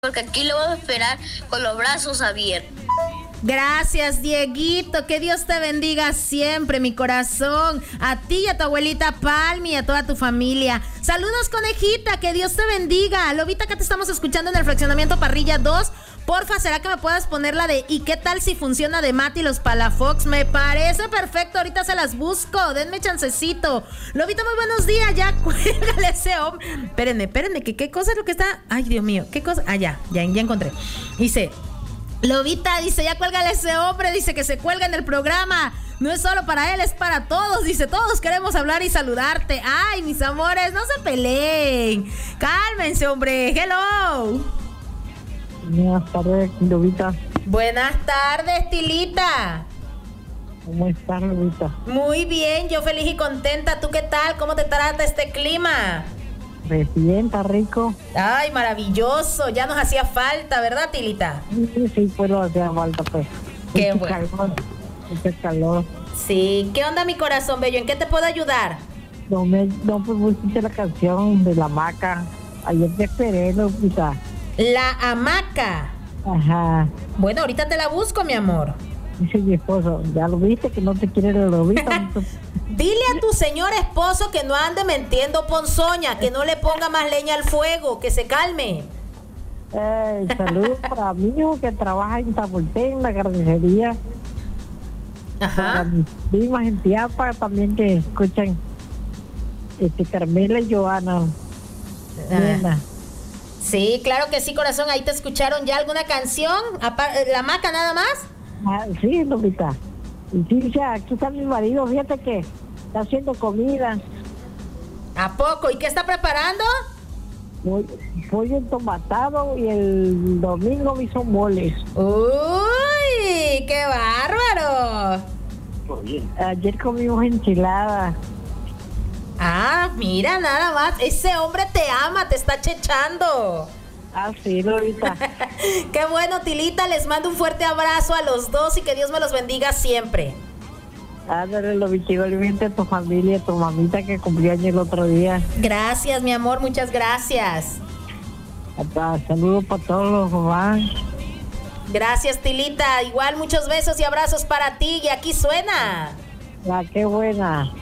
porque aquí lo vamos a esperar con los brazos abiertos. Gracias, Dieguito, que Dios te bendiga siempre, mi corazón, a ti y a tu abuelita Palmi y a toda tu familia. Saludos, conejita, que Dios te bendiga. Lobita, que te estamos escuchando en el fraccionamiento Parrilla 2. Porfa, ¿será que me puedas poner la de ¿y qué tal si funciona de Mati y los Palafox? Me parece perfecto, ahorita se las busco, denme chancecito. Lobita, muy buenos días, ya cuélgale ese hombre. Espérenme, que qué cosa es lo que está. Ay, Dios mío, qué cosa. Ah, ya encontré. Dice, Lobita, dice, ya cuélgale ese hombre, dice que se cuelga en el programa. No es solo para él, es para todos. Dice, todos queremos hablar y saludarte. Ay, mis amores, no se peleen. Cálmense, hombre. Hello. Buenas tardes, Lobita. Buenas tardes, Tilita. ¿Cómo estás, Lobita? Muy bien, yo feliz y contenta. ¿Tú qué tal? ¿Cómo te trata este clima? Recién, está rico. Ay, maravilloso. Ya nos hacía falta, ¿verdad, Tilita? Sí, pero hacía falta, pues. Qué mucho bueno. Calor, mucho calor. Sí. ¿Qué onda, mi corazón bello? ¿En qué te puedo ayudar? No, pues pusiste la canción de la hamaca. Ayer te esperé, Lobita. La hamaca. Ajá. Bueno, ahorita te la busco, mi amor. Dice mi esposo, ya lo viste que no te quiere la Lobita. Dile a tu señor esposo que no ande mintiendo ponzoña, que no le ponga más leña al fuego, que se calme. Saludos para mi hijo que trabaja en Tapulté, en la carnicería. Ajá. Para mis primas en Tiapa también que escuchan. Carmela y Joana. Buena. Sí, claro que sí, corazón. Ahí te escucharon ya alguna canción. ¿La hamaca nada más? Ah, sí, Lupita. Y sí, ya, aquí está mi marido, fíjate que está haciendo comida. ¿A poco? ¿Y qué está preparando? Pollo entomatado y el domingo me hizo moles. ¡Uy! ¡Qué bárbaro! Ayer comimos enchiladas. Ah, mira, nada más. Ese hombre te ama, te está chechando. Ah, sí, Lupita. Qué bueno, Tilita. Les mando un fuerte abrazo a los dos y que Dios me los bendiga siempre. Ándale, Lupita, igualmente a tu familia, a tu mamita que cumplió año el otro día. Gracias, mi amor, muchas gracias. Saludos para todos los mamás. Gracias, Tilita. Igual muchos besos y abrazos para ti. Y aquí suena. Ah, qué buena.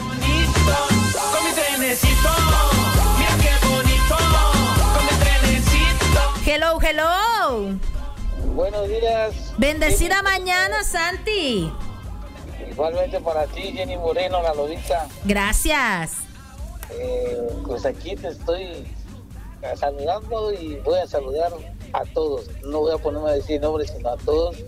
Con mi trenecito, mira qué bonito, con mi trenecito. Hello, hello. Buenos días. Bendecida mañana, Santi. Igualmente para ti, Jenny Moreno, la Lobita. Gracias. Pues aquí te estoy saludando y voy a saludar a todos. No voy a ponerme a decir nombres, sino a todos.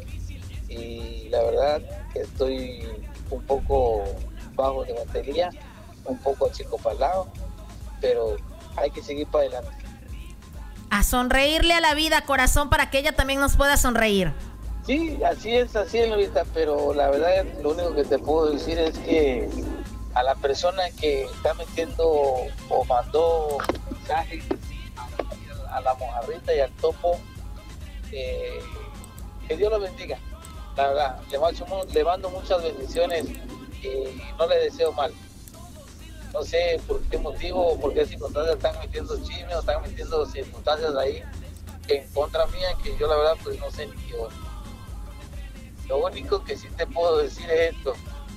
Y la verdad que estoy un poco bajo de batería, un poco achicopalado, pero hay que seguir para adelante. A sonreírle a la vida, corazón, para que ella también nos pueda sonreír. Sí, así es, Lolita, pero la verdad lo único que te puedo decir es que a la persona que está metiendo o mandó mensajes a la mojarrita y al topo, que Dios lo bendiga. La verdad, le mando muchas bendiciones y no le deseo mal. No sé por qué motivo o por qué circunstancias están metiendo chismes o están metiendo circunstancias ahí en contra mía, que yo la verdad pues no sé ni qué onda. Lo único que sí te puedo decir es esto: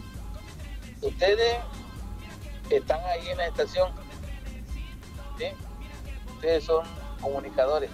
ustedes están ahí en la estación, ¿sí? Ustedes son comunicadores.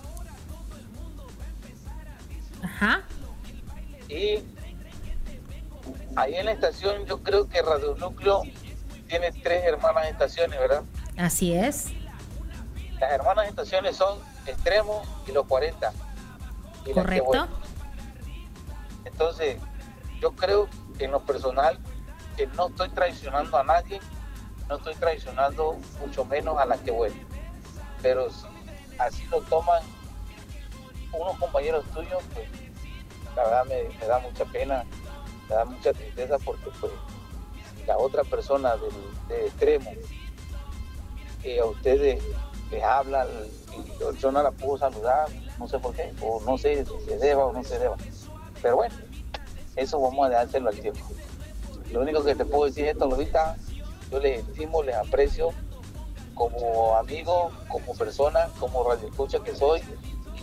Ajá. Y ahí en la estación yo creo que Radio Núcleo tiene 3 hermanas estaciones, ¿verdad? Así es. Las hermanas estaciones son Extremo y Los 40. Y Correcto. Entonces, yo creo que en lo personal que no estoy traicionando a nadie, no estoy traicionando mucho menos a la que voy. Pero si así lo toman unos compañeros tuyos, pues la verdad me da mucha pena, me da mucha tristeza, porque pues la otra persona del extremo que a ustedes les habla y yo no la puedo saludar, no sé por qué, o no sé si se deba o no se deba, pero bueno, eso vamos a dejárselo al tiempo. Lo único que te puedo decir es esto, Lolita, yo les estimo, les aprecio como amigo, como persona, como radioescucha que soy,